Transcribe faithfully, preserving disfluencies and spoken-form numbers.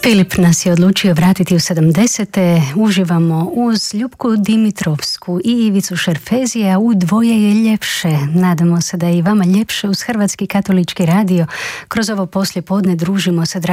Filip nas je odlučio vratiti u sedamdesete. Uživamo uz Ljupku Dimitrovsku i Ivicu Šerfezija u Dvoje je ljepše. Nadamo se da je i vama ljepše uz Hrvatski katolički radio. Kroz ovo poslijepodne družimo se, dragi